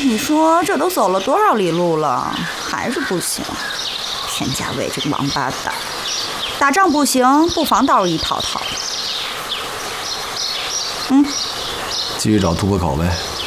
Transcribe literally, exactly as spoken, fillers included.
你说这都走了多少里路了，还是不行。田家伟这个王八蛋，打仗不行，不妨倒是一套套。嗯， 继续找突破口呗。